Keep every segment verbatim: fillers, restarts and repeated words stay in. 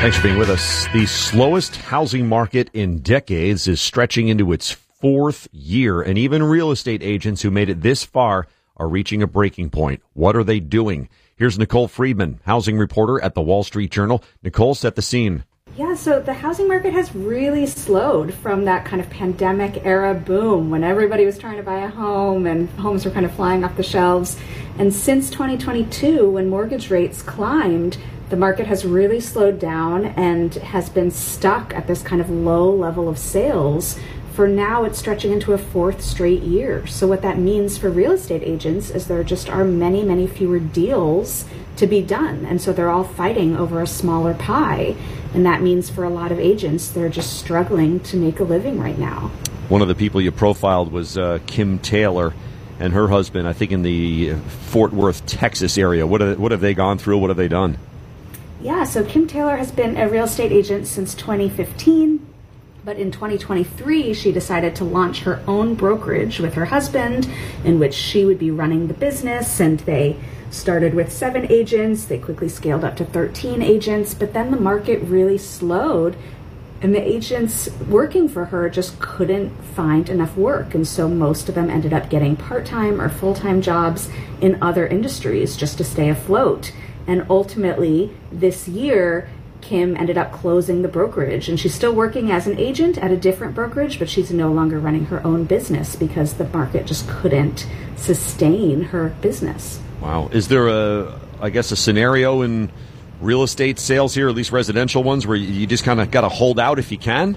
Thanks for being with us. The slowest housing market in decades is stretching into its fourth year, and even real estate agents who made it this far are reaching a breaking point. What are they doing? Here's Nicole Friedman, housing reporter at the Wall Street Journal. Nicole, set the scene. Yeah, so the housing market has really slowed from that kind of pandemic era boom when everybody was trying to buy a home and homes were kind of flying off the shelves. And since twenty twenty-two, when mortgage rates climbed, the market has really slowed down and has been stuck at this kind of low level of sales. For now, it's stretching into a fourth straight year. So what that means for real estate agents is there just are many, many fewer deals to be done. And so they're all fighting over a smaller pie. And that means for a lot of agents, they're just struggling to make a living right now. One of the people you profiled was uh, Kim Taylor and her husband, I think in the Fort Worth, Texas area. What have, what have they gone through? What have they done? Yeah, so Kim Taylor has been a real estate agent since twenty fifteen. But in twenty twenty-three, she decided to launch her own brokerage with her husband, in which she would be running the business. And they started with seven agents. They quickly scaled up to thirteen agents. But then the market really slowed, and the agents working for her just couldn't find enough work. And so most of them ended up getting part-time or full-time jobs in other industries just to stay afloat. And ultimately, this year, Kim ended up closing the brokerage, and she's still working as an agent at a different brokerage, but she's no longer running her own business because the market just couldn't sustain her business. Wow. Is there a, I guess, a scenario in real estate sales here, at least residential ones, where you just kind of got to hold out if you can?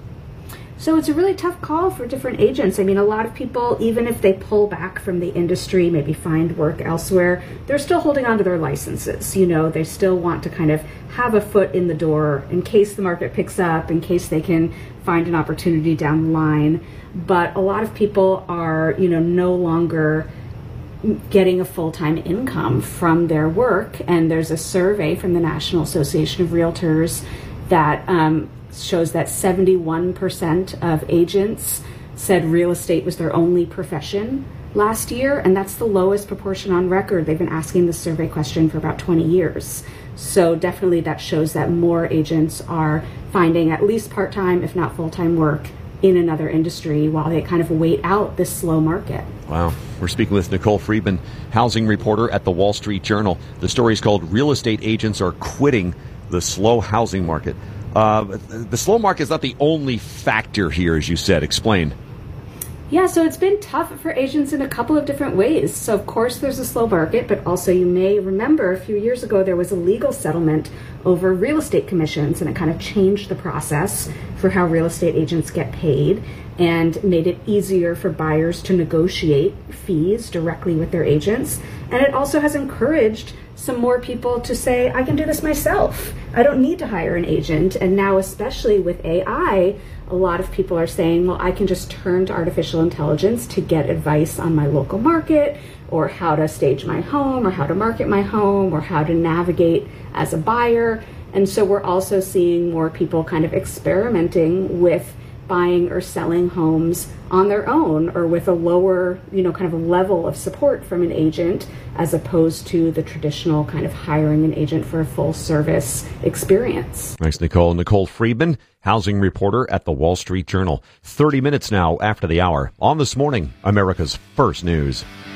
So it's a really tough call for different agents. I mean, a lot of people, even if they pull back from the industry, maybe find work elsewhere, they're still holding on to their licenses. You know, they still want to kind of have a foot in the door in case the market picks up, in case they can find an opportunity down the line. But a lot of people are, you know, no longer getting a full-time income from their work. And there's a survey from the National Association of Realtors that um, shows that seventy-one percent of agents said real estate was their only profession last year, and that's the lowest proportion on record. They've been asking this survey question for about twenty years. So definitely that shows that more agents are finding at least part-time, if not full-time work in another industry while they kind of wait out this slow market. Wow. We're speaking with Nicole Friedman, housing reporter at the Wall Street Journal. The story is called Real Estate Agents Are Quitting the Slow Housing Market. Uh, the slow market is not the only factor here, as you said. Explain. Yeah, so it's been tough for agents in a couple of different ways. So, of course, there's a slow market, but also you may remember a few years ago there was a legal settlement over real estate commissions, and it kind of changed the process for how real estate agents get paid and made it easier for buyers to negotiate fees directly with their agents. And it also has encouraged some more people to say, I can do this myself. I don't need to hire an agent. And now, especially with A I, a lot of people are saying, well, I can just turn to artificial intelligence to get advice on my local market, or how to stage my home, or how to market my home, or how to navigate as a buyer. And so we're also seeing more people kind of experimenting with buying or selling homes on their own, or with a lower, you know, kind of level of support from an agent, as opposed to the traditional kind of hiring an agent for a full service experience. Thanks, Nicole. Nicole Friedman, housing reporter at the Wall Street Journal. thirty minutes now after the hour on This Morning, America's First News.